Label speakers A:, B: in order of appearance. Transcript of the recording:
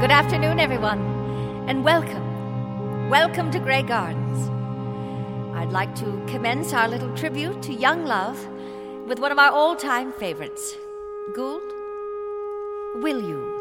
A: Good afternoon, everyone, and welcome. Welcome to Grey Gardens. I'd like to commence our little tribute to young love with one of our all-time favorites, Gould, Will You?